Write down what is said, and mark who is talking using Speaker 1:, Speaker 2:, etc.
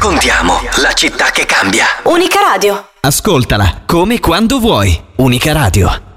Speaker 1: raccontiamo la città che cambia.
Speaker 2: Unica Radio.
Speaker 3: Ascoltala come e quando vuoi. Unica Radio.